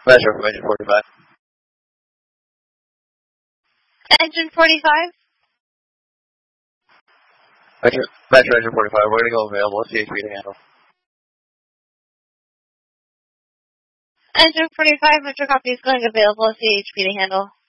Metro from engine 45. Engine 45? Metro engine 45, we're going to go available, CHP to handle. Engine 45, Metro copy is going available, CHP to handle.